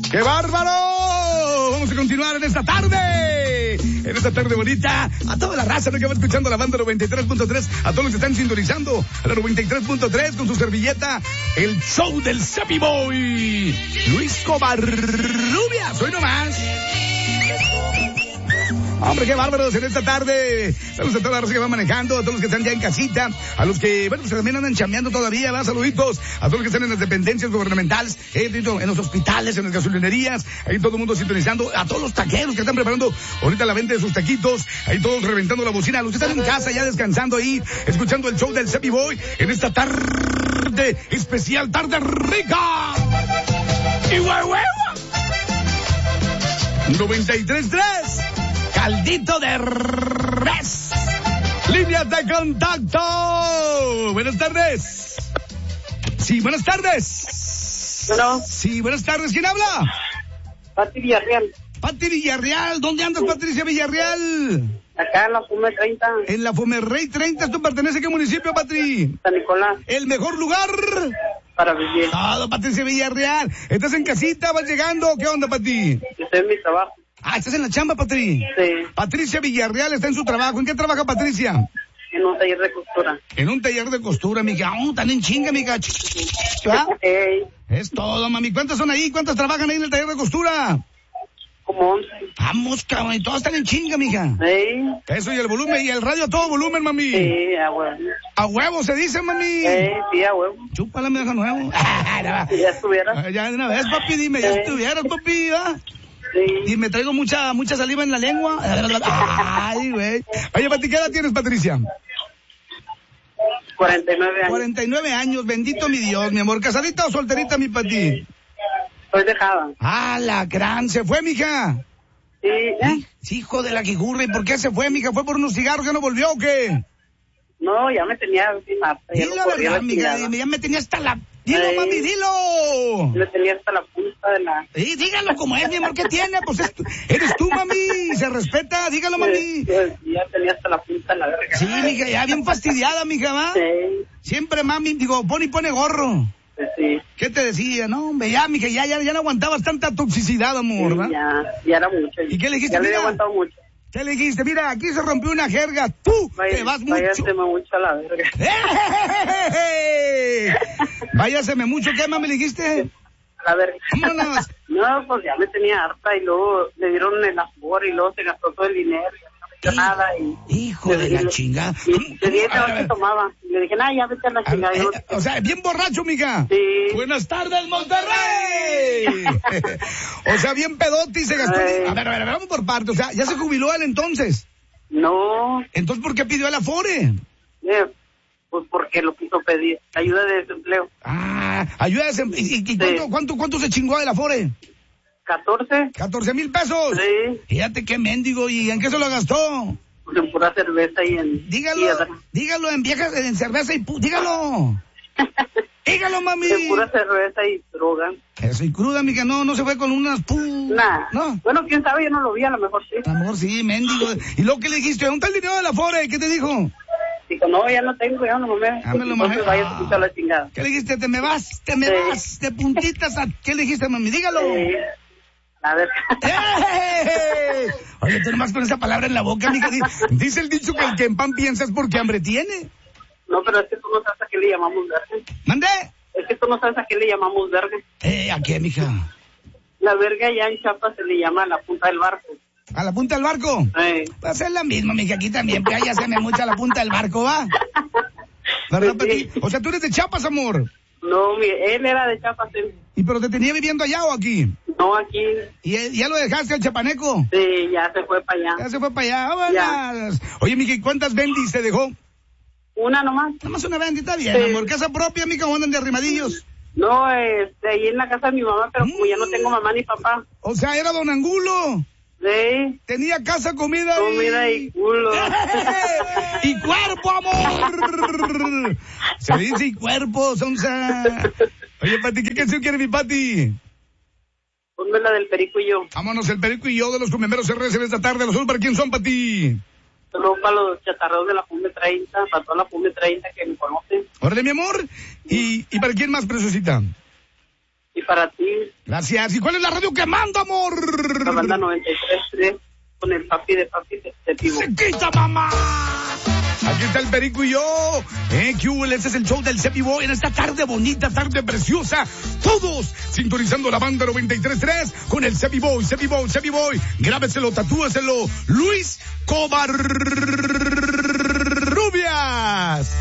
¡Qué bárbaro! Vamos a continuar en esta tarde. En esta tarde bonita. A toda la raza que va escuchando la banda 93.3. A todos los que están sintonizando a la 93.3 con su servilleta. El show del Zappy Boy. Luis Covarrubias. Hoy nomás. Hombre, qué bárbaros en esta tarde. Saludos a toda la raza que va manejando, a todos los que están ya en casita, a los que, bueno, pues también andan chambeando todavía, ¿verdad? Saluditos a todos los que están en las dependencias gubernamentales, en los hospitales, en las gasolinerías, ahí todo el mundo sintonizando, a todos los taqueros que están preparando ahorita la venta de sus taquitos, ahí todos reventando la bocina, a los que están en casa ya descansando ahí, escuchando el show del Zappy Boy en esta tarde especial, tarde rica. Y huevo. 93.3. Caldito de res. Líneas de contacto. Buenas tardes. Sí, buenas tardes. Bueno. Sí, buenas tardes. ¿Quién habla? Pati Villarreal. Pati Villarreal. ¿Dónde andas, Patricia Villarreal? Acá en la Fume 30. En la Fumerrey 30. ¿Esto pertenece a qué municipio, Patri? San Nicolás. ¿El mejor lugar? Para vivir. Todo, Patricia Villarreal. ¿Estás en casita? ¿Vas llegando? ¿Qué onda, Pati? Estoy en mi trabajo. Ah, ¿estás en la chamba, Patri? Sí. Patricia Villarreal está en su trabajo. ¿En qué trabaja, Patricia? En un taller de costura. En un taller de costura, mija. Tan en chinga, mija. ¿Ah? Hey. Es todo, mami. ¿Cuántas son ahí? ¿Cuántas trabajan ahí en el taller de costura? Como 11. Vamos, cabrón. Y todas están en chinga, mija. Hey. Eso, y el volumen, y el radio a todo volumen, mami. Sí, a huevo. A huevo se dice, mami. Sí, a huevo. Chúpala, mi hija nuevo. Si ya estuviera. Ya de una vez, papi, dime, ya estuvieras, papi, ¿va? Sí. Y me traigo mucha saliva en la lengua. Ay, güey. Oye, Pati, ¿qué edad tienes, Patricia? 49 años. 49 años, bendito mi Dios, mi amor. ¿Casadita o solterita, mi Pati? Estoy dejada. Ah, la gran, ¿se fue, mija? Sí, Sí, hijo de la quijurra, ¿y por qué se fue, mija? ¿Fue por unos cigarros que no volvió o qué? No, ya me tenía encima. Dilo la verdad, mija, ya me tenía hasta la... Dilo, mami, dilo. Me tenía hasta la punta de la... Sí, dígalo como es, mi amor, ¿qué tiene? Pues eres tú, mami, se respeta, dígalo, mami. Ya tenía hasta la punta de la verga. Sí, mija, ya bien fastidiada, mija, ¿va? Sí. Siempre, mami, digo, pone gorro. Sí. ¿Qué te decía? No, hombre, ya, mija, ya no aguantabas tanta toxicidad, amor, ¿va? Sí, ya era mucho. ¿Y qué le dijiste? Ya le Mira, había aguantado mucho. ¿qué le dijiste? Mira, aquí se rompió una jerga, tú te vas mucho. Váyaseme mucho a la verga. Váyaseme mucho, ¿qué, mami, le dijiste? A ver. Vámonos. No, pues ya me tenía harta y luego le dieron el aforo y luego se gastó todo el dinero y ya no me dio nada. Hijo de la chingada. Y le dije que tomaba. Y le dije, ya vete a la chingada. O sea, bien borracho, mija. Sí. Buenas tardes, Monterrey. O sea, bien pedote y se gastó. A ver, vamos por partes. O sea, ¿ya se jubiló él entonces? No. Entonces, ¿por qué pidió el afore? Pues porque lo quiso pedir. Ayuda de desempleo. Ah, ayuda de desempleo. ¿Y sí. cuánto se chingó del afore? 14. 14,000 pesos. Sí. Fíjate qué mendigo. ¿Y en qué se lo gastó? Pues en pura cerveza y en... Dígalo en viejas, en cerveza y dígalo. Dígalo, mami. En pura cerveza y droga. Eso, y cruda, mija, no se fue con unas Nah. No. Bueno, quién sabe, yo no lo vi, a lo mejor sí. A lo mejor sí, mendigo. ¿Y luego qué le dijiste? ¿Dónde está el dinero de la Afore? ¿Qué te dijo? Dijo, no, ya no tengo, ya no me... Entonces vaya a escuchar la chingada. ¿Qué le dijiste? Te me vas, de puntitas. ¿Qué le dijiste, mami? Dígalo. A ver. Oye, tú nomás con esa palabra en la boca, mija. Dice el dicho que el que en pan piensa es porque hambre tiene. No, pero es que tú no sabes a qué le llamamos verga. ¿Mande? Es que tú no sabes a qué le llamamos verga. ¿A qué, mija? La verga allá en Chiapas se le llama a la punta del barco. ¿A la punta del barco? Pues es la misma, mija, aquí también, pero ya se me mucha la punta del barco, ¿va? ¿Verdad, Pati? O sea, tú eres de Chiapas, amor. No, él era de Chiapas. ¿Y pero te tenía viviendo allá o aquí? No, aquí. ¿Y ya lo dejaste al chapaneco? Sí, ya se fue para allá. Ya se fue para allá, vámonos. Oye, mija, ¿cuántas bendis te dejó? Una nomás. Nomás una bendi, está bien, amor. ¿Casa propia, mija, o andan de arrimadillos? No, ahí en la casa de mi mamá, pero como ya no tengo mamá ni papá. O sea, era don Angulo. Sí. Tenía casa, comida y culo. Y cuerpo, amor. Se dice y cuerpo, sonza. Oye, Pati, ¿qué canción quiere mi Pati? Ponme la del Perico y yo. Vámonos, el Perico y yo de los Cumemeros RS de esta tarde. ¿Los otros para quién son, Pati? Solo para los chatarreros de la Fume 30, para toda la Fume 30 que me conocen. Órale, mi amor. ¿Y para quién más, preciosita? Y para ti. Gracias. ¿Y cuál es la radio que manda, amor? La banda 93.3 con el papi de Pivo. ¡Se quita, mamá! Aquí está el Perico y yo. QL, este es el show del Cepi Boy en esta tarde bonita, tarde preciosa. Todos sintonizando la banda 93.3 con el Cepi Boy, Cepi Boy, Cepi Boy. Grábeselo, tatúeselo. Luis Covarrubias.